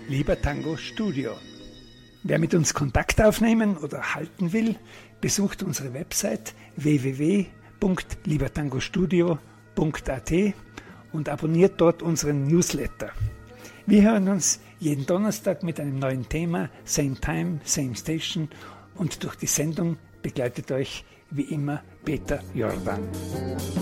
Lieber Tango Studio. Wer mit uns Kontakt aufnehmen oder halten will, besucht unsere Website www.liebertangostudio.at und abonniert dort unseren Newsletter. Wir hören uns jeden Donnerstag mit einem neuen Thema, same time, same station, und durch die Sendung begleitet euch wie immer Peter Jordan.